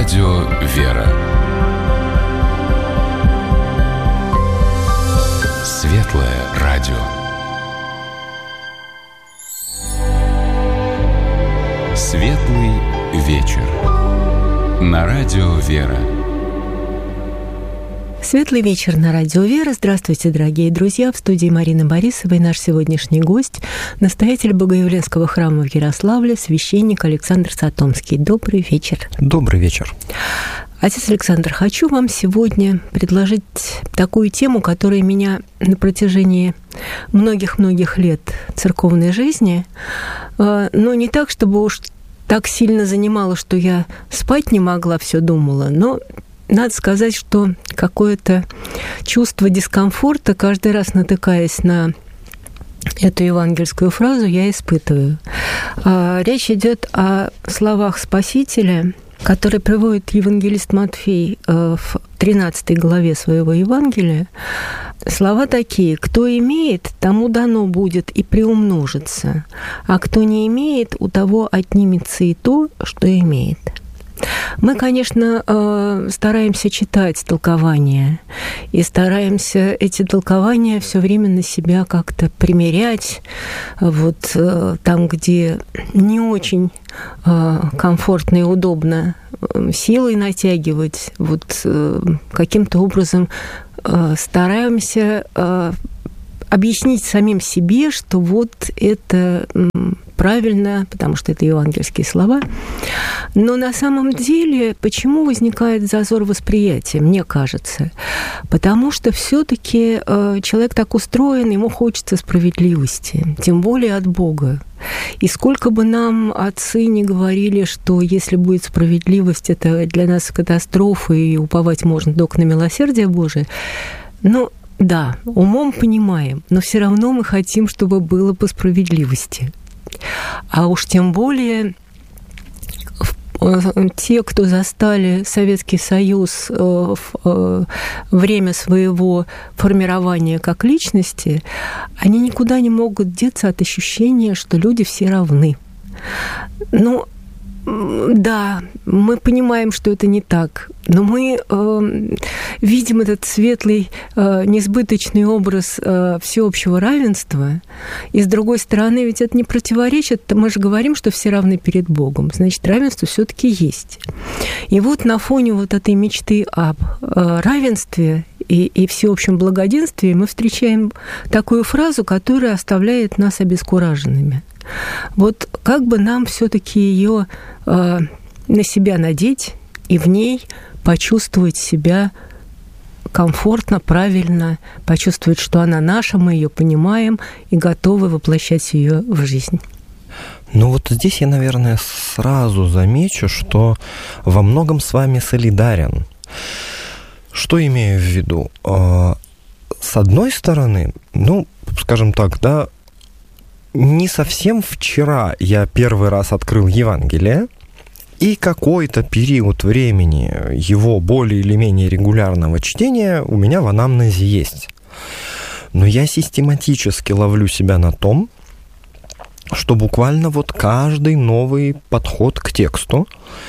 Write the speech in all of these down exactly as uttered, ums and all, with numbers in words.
радио «Вера». Светлое радио. Светлый вечер. На радио «Вера». Светлый вечер на радио «Вера». Здравствуйте, дорогие друзья. В студии Марина Борисова и наш сегодняшний гость, настоятель Богоявленского храма в Ярославле, священник Александр Сатомский. Добрый вечер. Добрый вечер. Отец Александр, хочу вам сегодня предложить такую тему, которая меня на протяжении многих-многих лет церковной жизни, но не так, чтобы уж так сильно занимала, что я спать не могла, все думала, но надо сказать, что какое-то чувство дискомфорта, каждый раз натыкаясь на эту евангельскую фразу, я испытываю. Речь идет о словах Спасителя, которые приводит евангелист Матфей в тринадцатой главе своего Евангелия. Слова такие: «Кто имеет, тому дано будет и приумножится, а кто не имеет, у того отнимется и то, что имеет». Мы, конечно, стараемся читать толкования и стараемся эти толкования все время на себя как-то примерять. Вот там, где не очень комфортно и удобно, силой натягивать, вот каким-то образом стараемся объяснить самим себе, что вот это правильно, потому что это евангельские слова. Но на самом деле, почему возникает зазор восприятия, мне кажется? Потому что все-таки человек так устроен, ему хочется справедливости, тем более от Бога. И сколько бы нам отцы не говорили, что если будет справедливость, это для нас катастрофа, и уповать можно только на милосердие Божие, но да, умом понимаем, но все равно мы хотим, чтобы было по справедливости. А уж тем более те, кто застали Советский Союз в время своего формирования как личности, они никуда не могут деться от ощущения, что люди все равны. Ну, да, мы понимаем, что это не так, но мы э, видим этот светлый, э, несбыточный образ э, всеобщего равенства, и с другой стороны, ведь это не противоречит, мы же говорим, что все равны перед Богом, значит, равенство все-таки есть. И вот на фоне вот этой мечты об э, равенстве и, и всеобщем благоденствии мы встречаем такую фразу, которая оставляет нас обескураженными. Вот как бы нам все-таки ее э, на себя надеть и в ней почувствовать себя комфортно, правильно, почувствовать, что она наша, мы ее понимаем и готовы воплощать ее в жизнь. Ну вот здесь я, наверное, сразу замечу, что во многом с вами солидарен. Что имею в виду? С одной стороны, ну, скажем так, да, не совсем вчера я первый раз открыл Евангелие, и какой-то период времени его более или менее регулярного чтения у меня в анамнезе есть. Но я систематически ловлю себя на том, что буквально вот каждый новый подход к тексту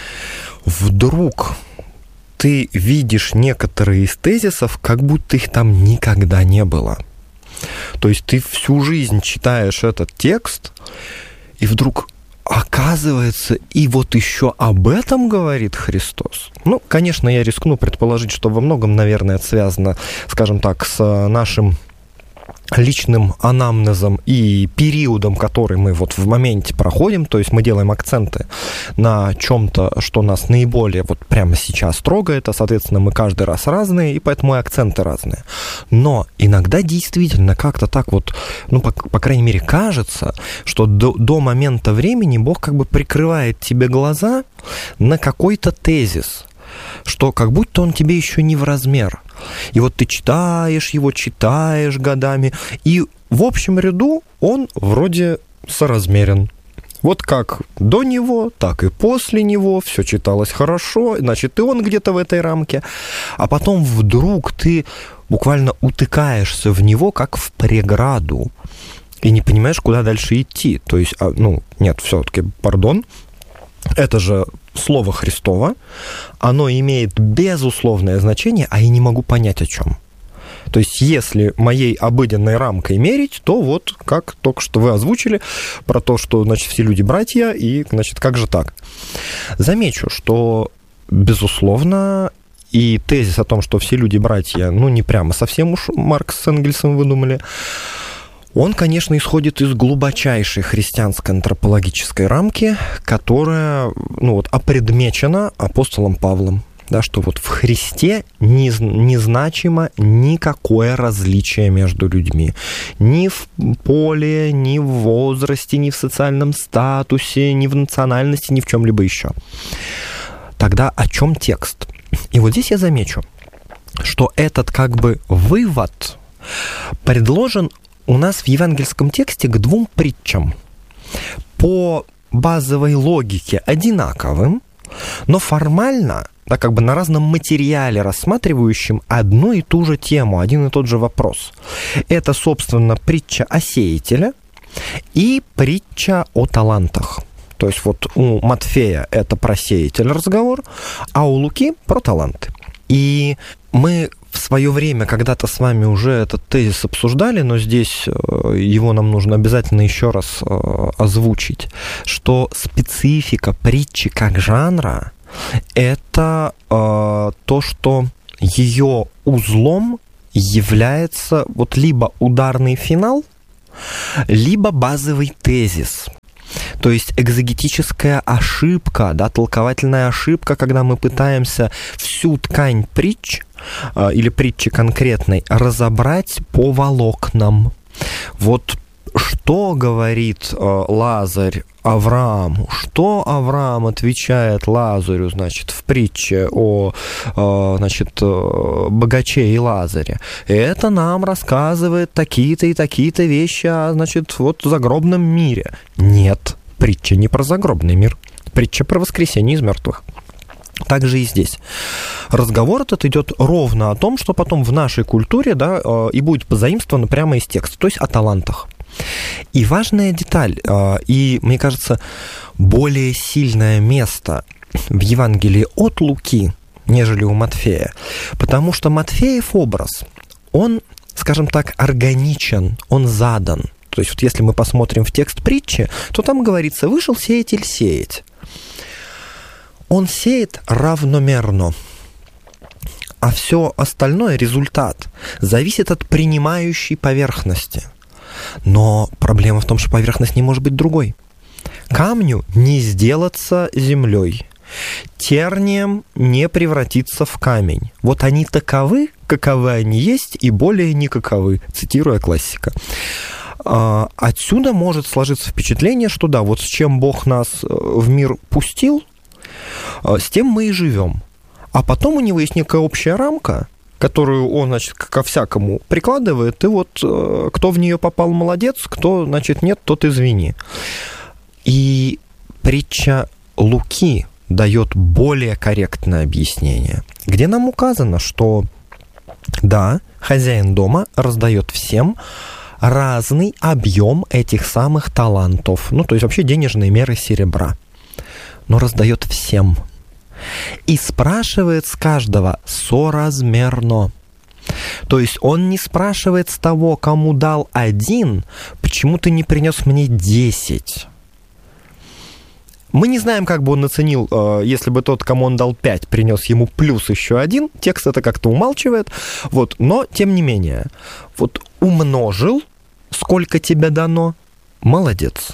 вдруг ты видишь некоторые из тезисов, как будто их там никогда не было. То есть ты всю жизнь читаешь этот текст, и вдруг оказывается, и вот еще об этом говорит Христос. Ну, конечно, я рискну предположить, что во многом, наверное, это связано, скажем так, с нашим личным анамнезом и периодом, который мы вот в моменте проходим, то есть мы делаем акценты на чем-то, что нас наиболее вот прямо сейчас трогает, а, соответственно, мы каждый раз разные, и поэтому и акценты разные. Но иногда действительно как-то так вот, ну, по, по крайней мере, кажется, что до, до момента времени Бог как бы прикрывает тебе глаза на какой-то тезис, что как будто он тебе еще не в размер. И вот ты читаешь его, читаешь годами, и в общем ряду он вроде соразмерен. Вот как до него, так и после него все читалось хорошо, значит, и он где-то в этой рамке. А потом вдруг ты буквально утыкаешься в него, как в преграду, и не понимаешь, куда дальше идти. То есть, ну, нет, все-таки, пардон, это же слово Христово, оно имеет безусловное значение, а я не могу понять, о чем. То есть, если моей обыденной рамкой мерить, то вот, как только что вы озвучили, про то, что, значит, все люди братья, и, значит, как же так? Замечу, что, безусловно, и тезис о том, что все люди братья, ну, не прямо совсем уж Маркс с Энгельсом выдумали, он, конечно, исходит из глубочайшей христианской антропологической рамки, которая, ну, вот, опредмечена апостолом Павлом. Да, что вот в Христе незначимо никакое различие между людьми. Ни в поле, ни в возрасте, ни в социальном статусе, ни в национальности, ни в чем-либо еще. Тогда о чем текст? И вот здесь я замечу, что этот как бы вывод предложен у нас в евангельском тексте к двум притчам. По базовой логике одинаковым, но формально, да, как бы на разном материале, рассматривающем одну и ту же тему, один и тот же вопрос. Это, собственно, притча о сеятеле и притча о талантах. То есть вот у Матфея это про сеятеля разговор, а у Луки про таланты. И мы в свое время когда-то с вами уже этот тезис обсуждали, но здесь его нам нужно обязательно еще раз озвучить, что специфика притчи как жанра – это э, то, что ее узлом является вот либо ударный финал, либо базовый тезис. То есть экзегетическая ошибка, да, толковательная ошибка, когда мы пытаемся всю ткань притч э, или притчи конкретной разобрать по волокнам. Вот что говорит э, Лазарь Аврааму, что Авраам отвечает Лазарю, значит, в притче о, э, значит, э, богаче и Лазаре. Это нам рассказывает такие-то и такие-то вещи о, значит, вот загробном мире. Нет, притча не про загробный мир, притча про воскресение из мертвых. Так же и здесь. Разговор этот идет ровно о том, что потом в нашей культуре, да, э, и будет позаимствовано прямо из текста, то есть о талантах. И важная деталь, и, мне кажется, более сильное место в Евангелии от Луки, нежели у Матфея, потому что Матфеев образ, он, скажем так, органичен, он задан. То есть вот если мы посмотрим в текст притчи, то там говорится: «Вышел сеятель сеять». Он сеет равномерно, а все остальное, результат, зависит от принимающей поверхности. Но проблема в том, что поверхность не может быть другой. Камню не сделаться землей, тернием не превратиться в камень. Вот они таковы, каковы они есть, и более никаковы, цитируя классика. Отсюда может сложиться впечатление, что да, вот с чем Бог нас в мир пустил, с тем мы и живем. А потом у него есть некая общая рамка, которую он, значит, ко всякому прикладывает, и вот э, кто в нее попал, молодец, кто, значит, нет, тот извини. И притча Луки дает более корректное объяснение, где нам указано, что да, хозяин дома раздает всем разный объем этих самых талантов, ну, то есть вообще денежные меры серебра, но раздает всем. И спрашивает с каждого соразмерно. То есть он не спрашивает с того, кому дал один, почему ты не принес мне десять. Мы не знаем, как бы он оценил, если бы тот, кому он дал пять, принес ему плюс еще один. Текст это как-то умалчивает. Вот. Но, тем не менее, вот умножил, сколько тебе дано, молодец.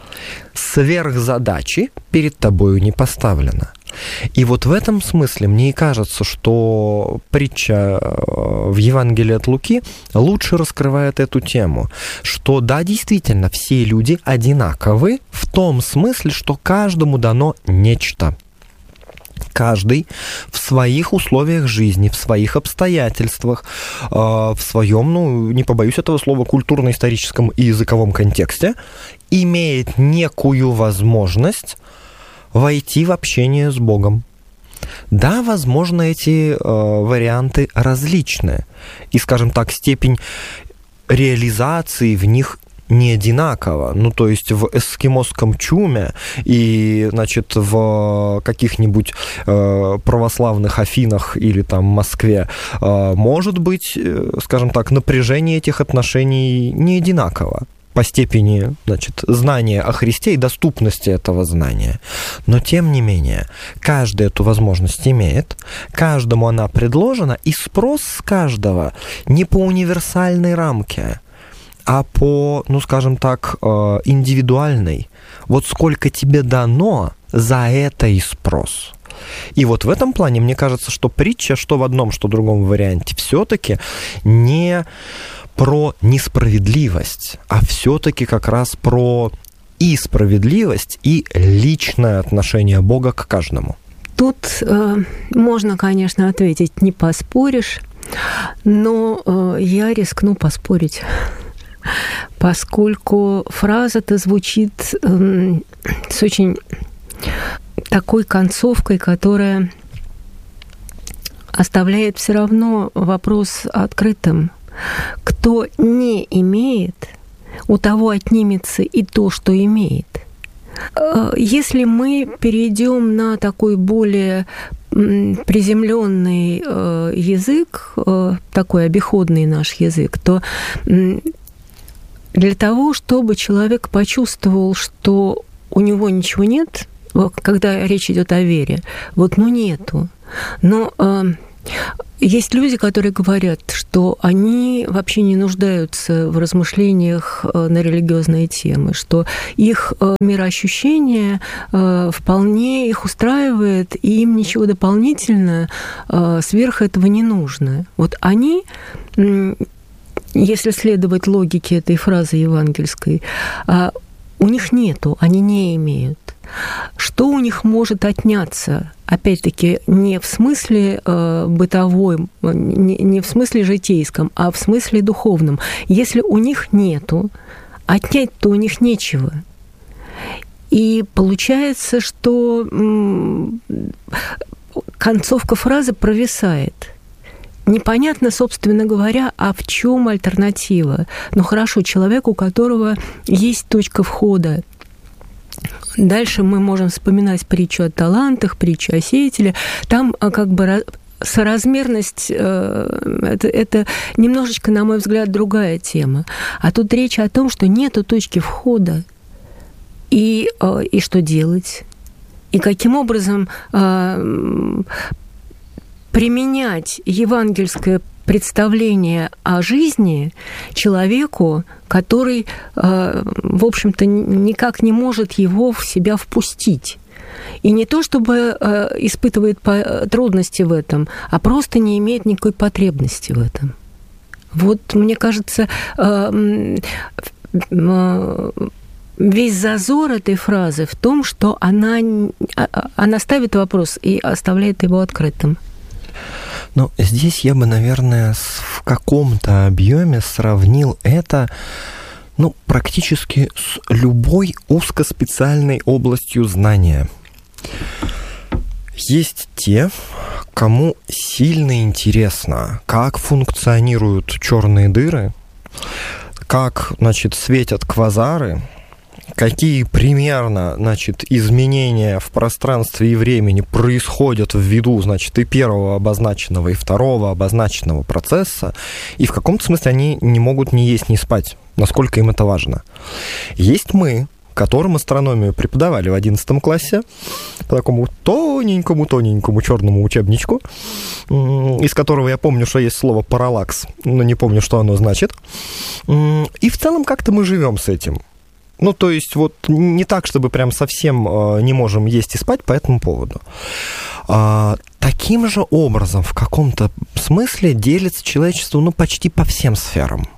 Сверхзадачи перед тобою не поставлено. И вот в этом смысле мне и кажется, что притча в Евангелии от Луки лучше раскрывает эту тему, что да, действительно, все люди одинаковы в том смысле, что каждому дано нечто. Каждый в своих условиях жизни, в своих обстоятельствах, в своем, ну, не побоюсь этого слова, культурно-историческом и языковом контексте имеет некую возможность войти в общение с Богом. Да, возможно, эти э, варианты различны, и, скажем так, степень реализации в них не одинаково. Ну, то есть в эскимосском чуме и, значит, в каких-нибудь э, православных Афинах или там Москве э, может быть, э, скажем так, напряжение этих отношений не одинаково по степени, значит, знания о Христе и доступности этого знания. Но, тем не менее, каждый эту возможность имеет, каждому она предложена, и спрос с каждого не по универсальной рамке, а по, ну, скажем так, индивидуальной. Вот сколько тебе дано, за это и спрос. И вот в этом плане, мне кажется, что притча, что в одном, что в другом варианте, все-таки не про несправедливость, а все-таки как раз про и справедливость, и личное отношение Бога к каждому. Тут э, можно, конечно, ответить, не поспоришь, но э, я рискну поспорить, поскольку фраза-то звучит э, с очень такой концовкой, которая оставляет все равно вопрос открытым. Кто не имеет, у того отнимется и то, что имеет. Если мы перейдем на такой более приземленный язык, такой обиходный наш язык, то для того, чтобы человек почувствовал, что у него ничего нет, когда речь идет о вере, вот ну нету. Но есть люди, которые говорят, что они вообще не нуждаются в размышлениях на религиозные темы, что их мироощущение вполне их устраивает, и им ничего дополнительно сверх этого не нужно. Вот они, если следовать логике этой фразы евангельской, у них нету, они не имеют. Что у них может отняться? Опять-таки, не в смысле э, бытовой, не, не в смысле житейском, а в смысле духовном. Если у них нету, отнять-то у них нечего. И получается, что м- концовка фразы провисает. Непонятно, собственно говоря, а в чем альтернатива? Ну хорошо, человек, у которого есть точка входа. Дальше мы можем вспоминать притчу о талантах, притчу о сеятеле. Там как бы соразмерность, это, это немножечко, на мой взгляд, другая тема. А тут речь о том, что нету точки входа. И, и что делать? И каким образом применять евангельское представление о жизни человеку, который, в общем-то, никак не может его в себя впустить. И не то, чтобы испытывает трудности в этом, а просто не имеет никакой потребности в этом. Вот, мне кажется, весь зазор этой фразы в том, что она, она ставит вопрос и оставляет его открытым. Ну, здесь я бы, наверное, в каком-то объеме сравнил это, ну, практически с любой узкоспециальной областью знания. Есть те, кому сильно интересно, как функционируют черные дыры, как, значит, светят квазары, какие примерно, значит, изменения в пространстве и времени происходят ввиду, значит, и первого обозначенного, и второго обозначенного процесса, и в каком-то смысле они не могут ни есть, ни спать, насколько им это важно. Есть мы, которым астрономию преподавали в одиннадцатом классе, по такому тоненькому-тоненькому черному учебничку, из которого я помню, что есть слово «параллакс», но не помню, что оно значит. И в целом как-то мы живем с этим. Ну, то есть, вот не так, чтобы прям совсем э, не можем есть и спать по этому поводу. А, таким же образом, в каком-то смысле, делится человечество, ну, почти по всем сферам.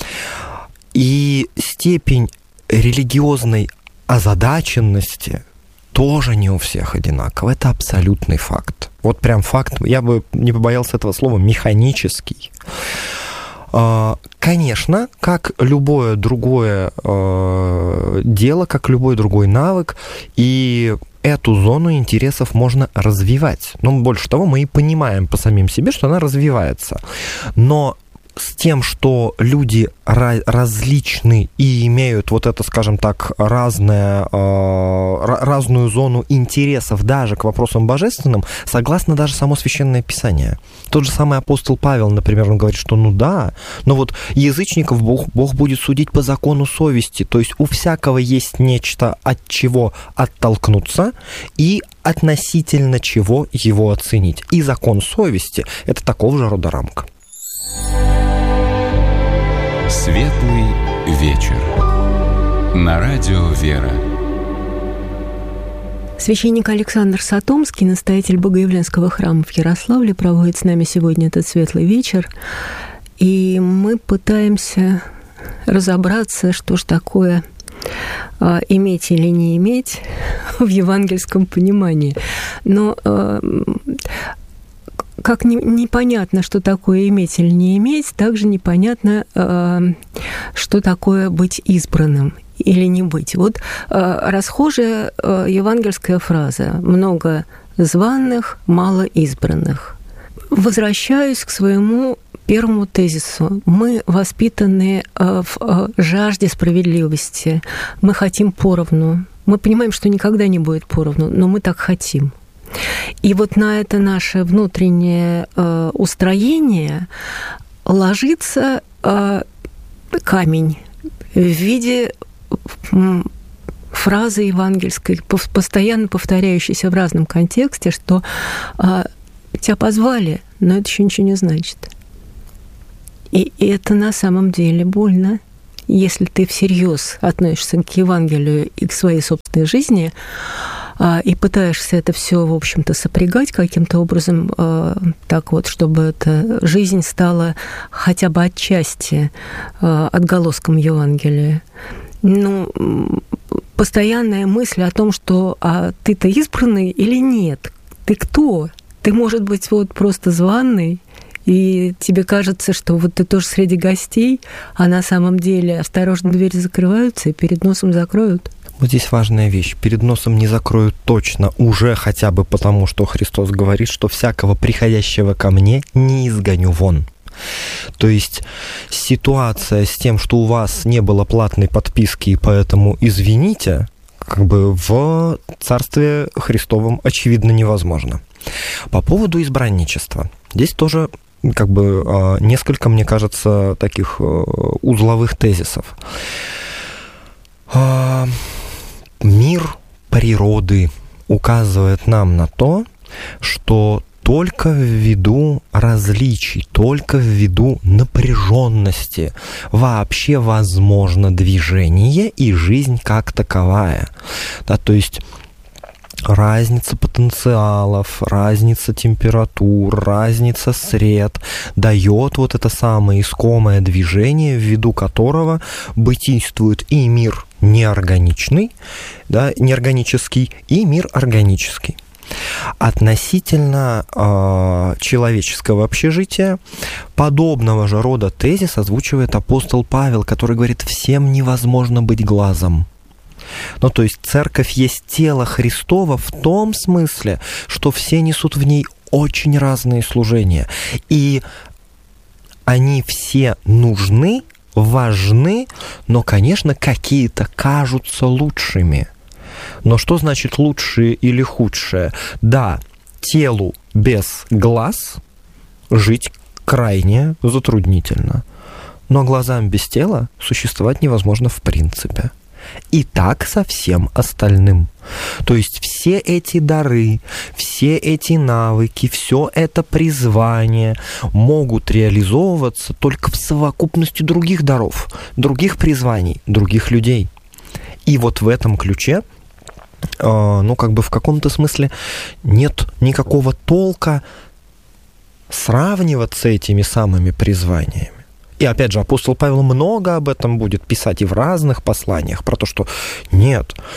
И степень религиозной озадаченности тоже не у всех одинакова. Это абсолютный факт. Вот прям факт, я бы не побоялся этого слова, механический. Конечно, как любое другое э, дело, как любой другой навык, и эту зону интересов можно развивать. Но больше того, мы и понимаем по самим себе, что она развивается. Но с тем, что люди различны и имеют вот это, скажем так, разное, разную зону интересов даже к вопросам божественным, согласно даже само Священное Писание. Тот же самый апостол Павел, например, он говорит, что ну да, но вот язычников Бог, Бог будет судить по закону совести, то есть у всякого есть нечто, от чего оттолкнуться и относительно чего его оценить. И закон совести – это такого же рода рамка. Светлый вечер. На радио «Вера». Священник Александр Сатомский, настоятель Богоявленского храма в Ярославле, проводит с нами сегодня этот светлый вечер. И мы пытаемся разобраться, что ж такое а, иметь или не иметь в евангельском понимании. Но а, как не, непонятно, что такое иметь или не иметь, также непонятно, а, что такое быть избранным или не быть. Вот э, расхожая э, евангельская фраза «много званых, мало избранных». Возвращаюсь к своему первому тезису. Мы воспитаны э, в э, жажде справедливости. Мы хотим поровну. Мы понимаем, что никогда не будет поровну, но мы так хотим. И вот на это наше внутреннее э, устроение ложится э, камень в виде фразы евангельской, постоянно повторяющейся в разном контексте, что а, тебя позвали, но это еще ничего не значит. И, и это на самом деле больно. Если ты всерьез относишься к Евангелию и к своей собственной жизни, а, и пытаешься это все, в общем-то, сопрягать каким-то образом, а, так вот, чтобы эта жизнь стала хотя бы отчасти а, отголоском Евангелия, ну, постоянная мысль о том, что а ты-то избранный или нет? Ты кто? Ты, может быть, вот просто званый, и тебе кажется, что вот ты тоже среди гостей, а на самом деле осторожно двери закрываются и перед носом закроют. Вот здесь важная вещь. Перед носом не закроют точно, уже хотя бы потому, что Христос говорит, что всякого приходящего ко мне не изгоню вон. То есть ситуация с тем, что у вас не было платной подписки, и поэтому извините, как бы в Царстве Христовом очевидно невозможно. По поводу избранничества. Здесь тоже как бы несколько, мне кажется, таких узловых тезисов. Мир природы указывает нам на то, что только ввиду различий, только ввиду напряженности вообще возможно движение и жизнь как таковая. Да, то есть разница потенциалов, разница температур, разница сред дает вот это самое искомое движение, ввиду которого бытийствует и мир неорганичный, да, неорганический, и мир органический. Относительно э, человеческого общежития подобного же рода тезис озвучивает апостол Павел, который говорит: всем невозможно быть глазом. Ну, то есть церковь есть тело Христово в том смысле, что все несут в ней очень разные служения, и они все нужны, важны, но, конечно, какие-то кажутся лучшими. Но что значит лучшее или худшее? Да, телу без глаз жить крайне затруднительно, но глазам без тела существовать невозможно в принципе. И так со всем остальным. То есть все эти дары, все эти навыки, все это призвание могут реализовываться только в совокупности других даров, других призваний, других людей. И вот в этом ключе, ну, как бы в каком-то смысле нет никакого толка сравниваться этими самыми призваниями. И опять же, апостол Павел много об этом будет писать и в разных посланиях, про то, что нет,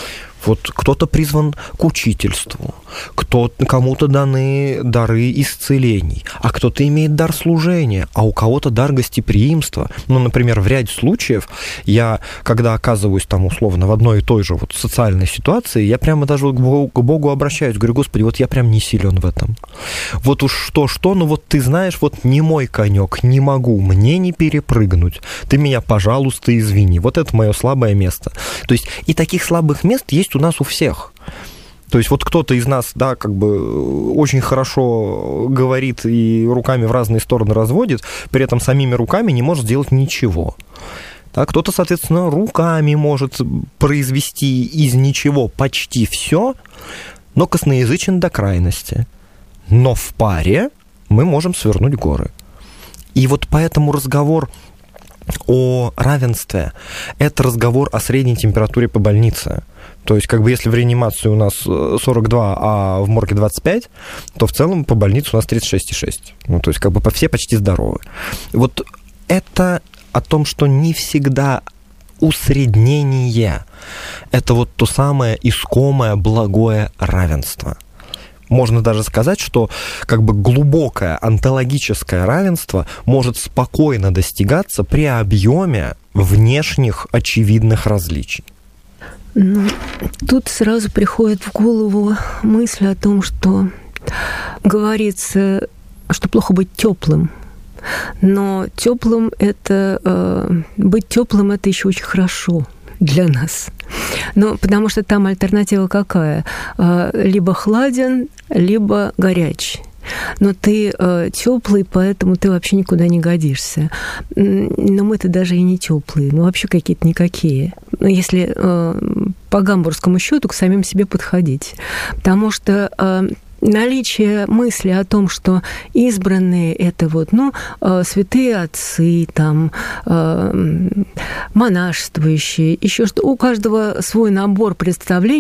Вот кто-то призван к учительству, кто, кому-то даны дары исцелений, а кто-то имеет дар служения, а у кого-то дар гостеприимства. Ну, например, в ряде случаев я, когда оказываюсь там условно в одной и той же вот социальной ситуации, я прямо даже к Богу, к Богу обращаюсь, говорю: Господи, вот я прям не силен в этом. Вот уж что-что, ну вот ты знаешь, вот не мой конек, не могу, мне не перепрыгнуть. Ты меня, пожалуйста, извини. Вот это мое слабое место. То есть и таких слабых мест есть у нас у всех. То есть вот кто-то из нас, да, как бы очень хорошо говорит и руками в разные стороны разводит, при этом самими руками не может сделать ничего. Да, кто-то, соответственно, руками может произвести из ничего почти все, но косноязычен до крайности. Но в паре мы можем свернуть горы. И вот поэтому разговор о равенстве – это разговор о средней температуре по больнице. То есть, как бы, если в реанимации у нас сорок два, а в морге двадцать пять, то в целом по больнице у нас тридцать шесть и шесть. Ну, то есть, как бы, все почти здоровы. Вот это о том, что не всегда усреднение – это вот то самое искомое благое равенство. Можно даже сказать, что как бы глубокое онтологическое равенство может спокойно достигаться при объеме внешних очевидных различий. Ну, тут сразу приходит в голову мысль о том, что говорится, что плохо быть теплым. Но теплым это э, быть теплым это еще очень хорошо для нас. Ну, потому что там альтернатива какая? Либо хладен, либо горячий. Но ты э, теплый, поэтому ты вообще никуда не годишься. Но мы-то даже и не теплые, ну вообще какие-то никакие. Но если э, по гамбургскому счету к самим себе подходить. Потому что э, наличие мысли о том, что избранные это вот, ну, святые отцы, там, монашествующие, еще что, у каждого свой набор представлений,